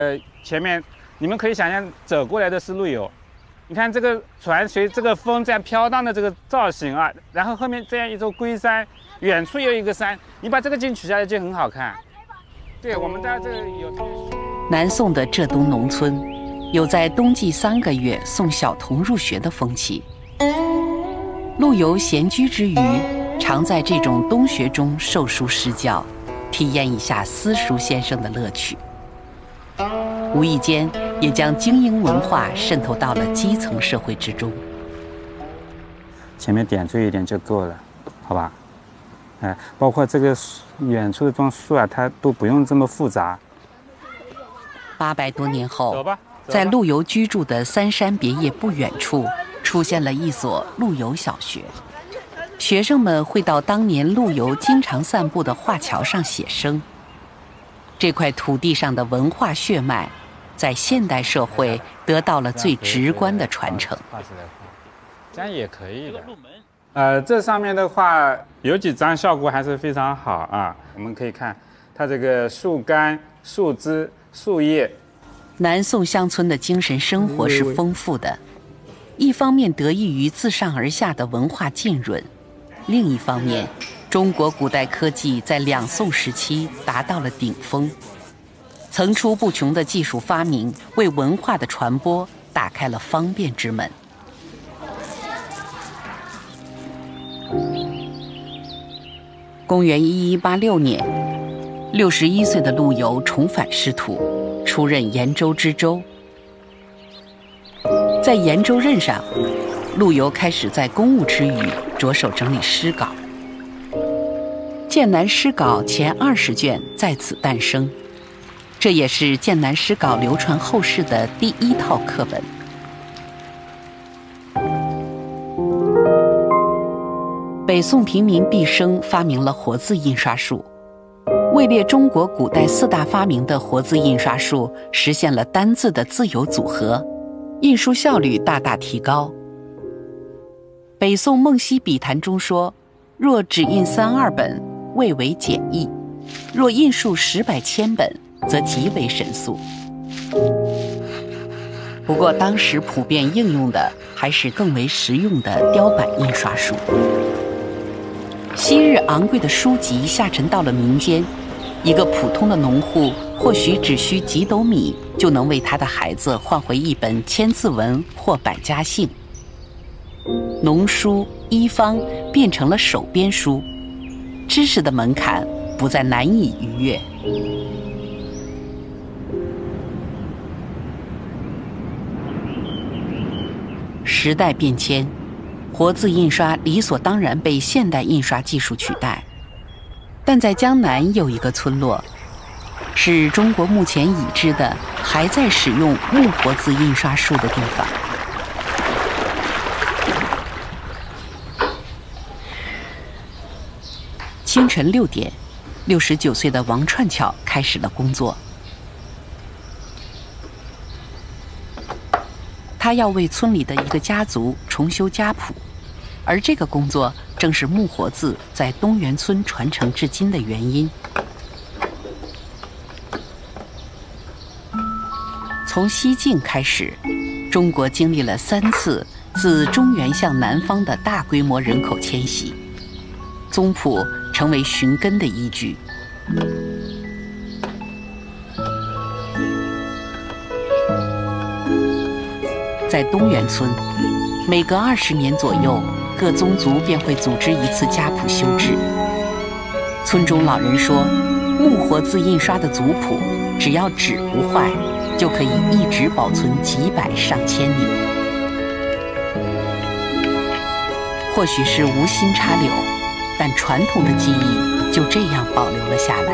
前面你们可以想象走过来的是陆游，你看这个船随这个风这样飘荡的这个造型啊，然后后面这样一座龟山，远处有一个山，你把这个景取下来就很好看。对，我们在这有。 南宋的浙东农村，有在冬季3个月送小童入学的风气。陆游闲居之余，常在这种冬学中授书施教，体验一下私塾先生的乐趣。无意间也将精英文化渗透到了基层社会之中。 前面点缀一点就够了，好吧？包括这个远处的这种树啊，它都不用这么复杂。 800多年后，在陆游居住的三山别业不远处，出现了一所陆游小学。学生们会到当年陆游经常散步的画桥上写生。这块土地上的文化血脉，在现代社会得到了最直观的传承。 这样也可以的。这上面的话有几张效果还是非常好啊。我们可以看它这个树干、树枝、树叶。 南宋乡村的精神生活是丰富的，一方面得益于自上而下的文化浸润，另一方面，中国古代科技在两宋时期达到了顶峰，层出不穷的技术发明为文化的传播打开了方便之门。公元1186年，61岁的陆游重返仕途，出任延州知州。在延州任上，陆游开始在公务之余着手整理诗稿，《剑南诗稿》前20卷在此诞生，这也是剑南诗稿流传后世的第1套课本。北宋平民毕生发明了活字印刷术，位列中国古代4大发明的活字印刷术实现了单字的自由组合，印书效率大大提高。北宋梦溪笔谈中说，若只印3-2本，谓为简易；若印数10百千本，则极为神速。不过当时普遍应用的还是更为实用的雕版印刷术。昔日昂贵的书籍下沉到了民间，一个普通的农户或许只需几斗米，就能为他的孩子换回一本千字文或百家姓。农书、医方变成了手编书，知识的门槛不再难以逾越。时代变迁，活字印刷理所当然被现代印刷技术取代。但在江南有一个村落，是中国目前已知的还在使用木活字印刷术的地方。清晨6点，69岁的王串巧开始了工作。他要为村里的一个家族重修家谱，而这个工作正是木活字在东源村传承至今的原因。从西晋开始，中国经历了3次自中原向南方的大规模人口迁徙，宗谱成为寻根的依据。在东源村，每隔20年左右，各宗族便会组织一次家谱修制。村中老人说，木活字印刷的族谱，只要纸不坏，就可以一直保存几百上千年。或许是无心插柳，但传统的技艺就这样保留了下来。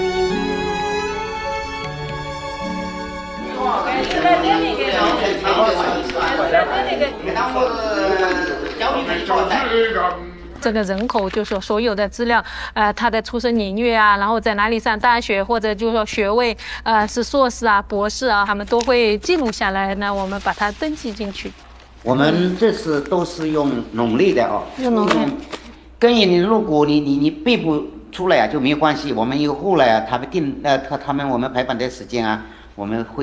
这个人口就是说所有的资料，他的出生年月啊，然后在哪里上大学，或者就是说学位，是硕士啊、博士啊，他们都会记录下来。那我们把它登记进去。 我们这次都是用农历的哦， 用农历。 跟你如果你背不出来啊就没有关系，我们以后来啊，他们我们排版的时间啊，我们会。